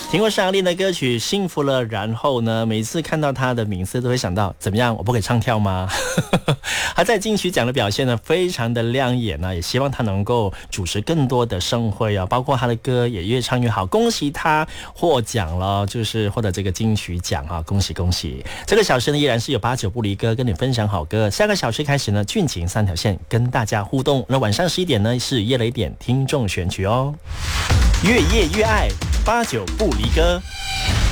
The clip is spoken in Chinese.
听过尚丽的歌曲《幸福了》，然后呢，每次看到他的名字都会想到，怎么样，我不可以唱跳吗？他在金曲奖的表现呢，非常的亮眼呢，也希望他能够主持更多的盛会啊，包括他的歌也越唱越好。恭喜他获奖了，就是获得这个金曲奖啊，恭喜恭喜！这个小时呢，依然是有8-9不离歌跟你分享好歌。下个小时开始呢，俊情3条线跟大家互动。那晚上11点呢，是夜雷点听众选曲哦。越夜越爱，8-9不离歌。